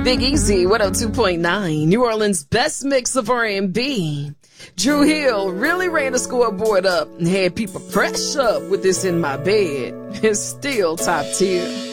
Big Easy, 102.9, New Orleans' best mix of R&B. Drew Hill really ran the scoreboard up and had people press up with this In My Bed. It's still top tier.